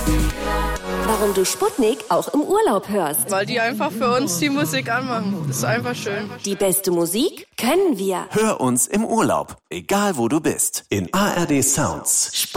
Warum du Sputnik auch im Urlaub hörst. Weil die einfach für uns die Musik anmachen. Das ist einfach schön. Die beste Musik können wir. Hör uns im Urlaub, egal wo du bist, in ARD Sounds.